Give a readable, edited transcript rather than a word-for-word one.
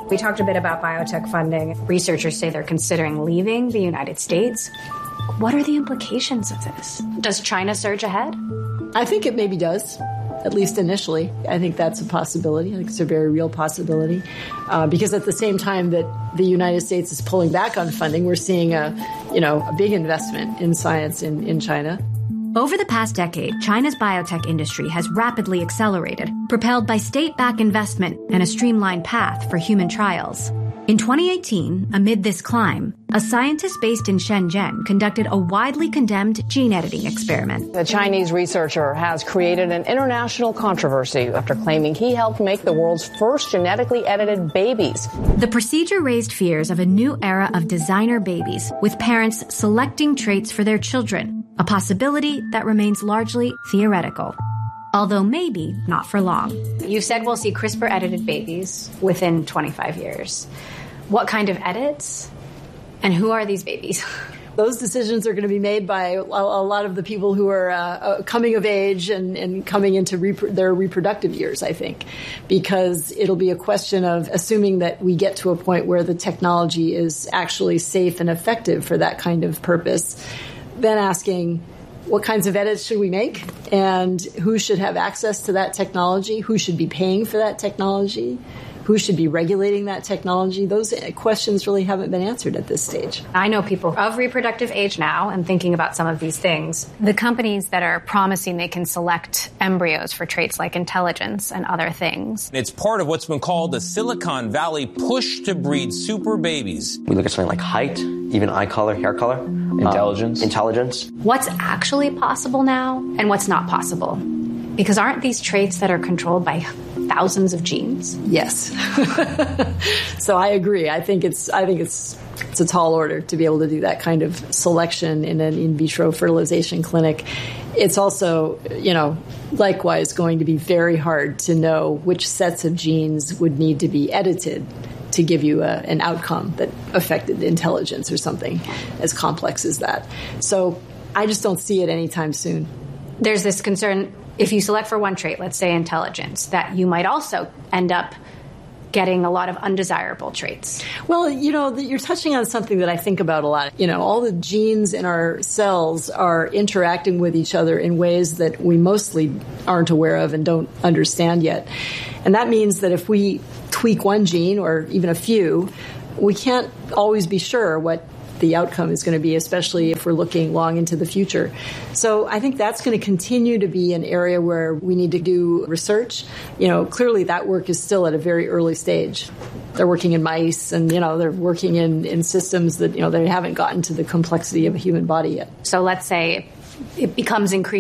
We talked a bit about biotech funding. Researchers say they're considering leaving the United States. What are the implications of this? Does China surge ahead? I think it maybe does, at least initially. I think that's a possibility. I think it's a very real possibility. Because at the same time that the United States is pulling back on funding, we're seeing a big investment in science in China. Over the past decade, China's biotech industry has rapidly accelerated, propelled by state-backed investment and a streamlined path for human trials. In 2018, amid this climb, a scientist based in Shenzhen conducted a widely condemned gene editing experiment. The Chinese researcher has created an international controversy after claiming he helped make the world's first genetically edited babies. The procedure raised fears of a new era of designer babies, with parents selecting traits for their children, a possibility that remains largely theoretical. Although maybe not for long. You said we'll see CRISPR-edited babies within 25 years. What kind of edits? And who are these babies? Those decisions are going to be made by a lot of the people who are coming of age and coming into their reproductive years, I think, because it'll be a question of assuming that we get to a point where the technology is actually safe and effective for that kind of purpose, then asking, what kinds of edits should we make? And who should have access to that technology? Who should be paying for that technology? Who should be regulating that technology? Those questions really haven't been answered at this stage. I know people of reproductive age now and thinking about some of these things. The companies that are promising they can select embryos for traits like intelligence and other things. It's part of what's been called the Silicon Valley push to breed super babies. We look at something like height, even eye color, hair color. Intelligence. What's actually possible now and what's not possible? Because aren't these traits that are controlled by thousands of genes? Yes. So I agree. I think it's a tall order to be able to do that kind of selection in an in vitro fertilization clinic. It's also, likewise going to be very hard to know which sets of genes would need to be edited to give you an outcome that affected intelligence or something as complex as that. So I just don't see it anytime soon. There's this concern, if you select for one trait, let's say intelligence, that you might also end up getting a lot of undesirable traits. Well, you're touching on something that I think about a lot. All the genes in our cells are interacting with each other in ways that we mostly aren't aware of and don't understand yet. And that means that if we tweak one gene or even a few, we can't always be sure what the outcome is going to be, especially if we're looking long into the future. So I think that's going to continue to be an area where we need to do research. Clearly that work is still at a very early stage. They're working in mice and, they're working in systems that, they haven't gotten to the complexity of a human body yet. So let's say it becomes increasingly